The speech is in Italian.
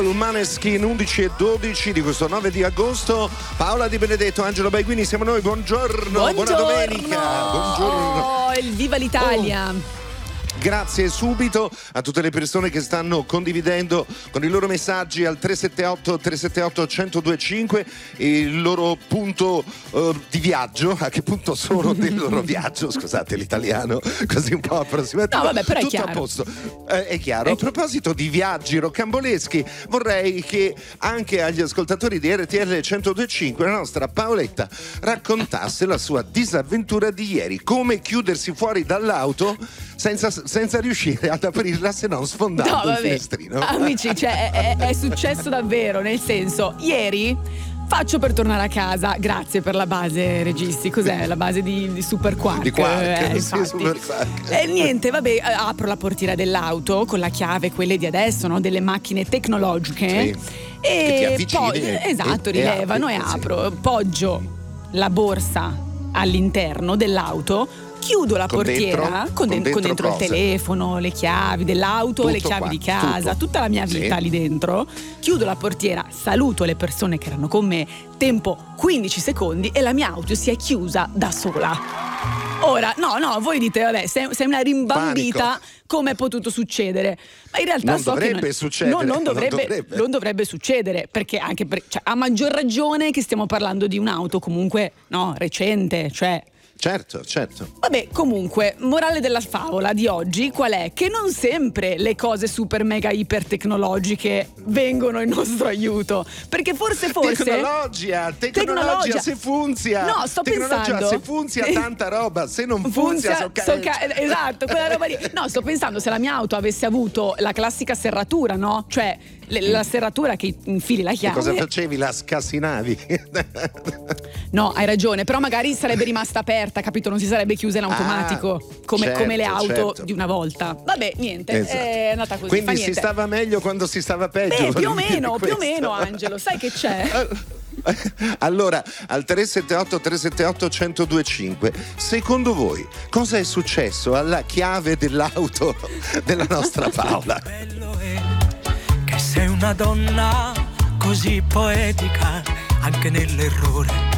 Maneskin 11 e 12 di questo 9 di agosto. Paola Di Benedetto, Angelo Baiguini, siamo noi. Buongiorno. Buona domenica. Buongiorno. Il Viva l'Italia. Grazie subito a tutte le persone che stanno condividendo con i loro messaggi al 378-378-1025 il loro punto di viaggio. A che punto sono del loro viaggio? Scusate l'italiano così un po' approssimativo. No, vabbè, però è tutto chiaro. A posto. È chiaro. A proposito di viaggi rocamboleschi, vorrei che anche agli ascoltatori di RTL 1025 la nostra Paoletta raccontasse la sua disavventura di ieri, come chiudersi fuori dall'auto senza riuscire ad aprirla se non sfondando il finestrino. Amici, cioè è successo davvero, nel senso, ieri faccio per tornare a casa, grazie per la base registi, cos'è? La base di Super Quark. Di Quark, sì, Super Quark. E niente, vabbè, apro la portiera dell'auto con la chiave, quelle di adesso, no? Delle macchine tecnologiche. Sì. E ti avvicini poi, esatto, rilevano e apro, poggio la borsa all'interno dell'auto, chiudo la portiera con dentro il telefono, le chiavi dell'auto, tutto le chiavi qua, di casa, tutta la mia vita lì dentro. Chiudo la portiera, saluto le persone che erano con me, tempo 15 secondi e la mia auto si è chiusa da sola. Ora, no, voi dite, vabbè, sei una rimbambita, Panico. come è potuto succedere? Ma in realtà non dovrebbe succedere. Non dovrebbe succedere, perché anche cioè, a maggior ragione che stiamo parlando di un'auto comunque, no, recente, cioè. Certo. Vabbè, comunque, morale della favola di oggi qual è? Che non sempre le cose super mega iper tecnologiche vengono in nostro aiuto, perché forse tecnologia se funziona. No, sto pensando se funziona tanta roba, se non funziona esatto, quella roba lì. No, sto pensando se la mia auto avesse avuto la classica serratura, no? Cioè la serratura che infili la chiave. E cosa facevi? La scasinavi? No, hai ragione, però magari sarebbe rimasta aperta, capito? Non si sarebbe chiusa in automatico come le auto di una volta. Vabbè, niente, esatto. È andata così. Quindi si stava meglio quando si stava peggio. Più o meno, Angelo, sai che c'è? Allora, al 378-378-1025, secondo voi cosa è successo alla chiave dell'auto della nostra Paola? Bello è che sei una donna così poetica anche nell'errore.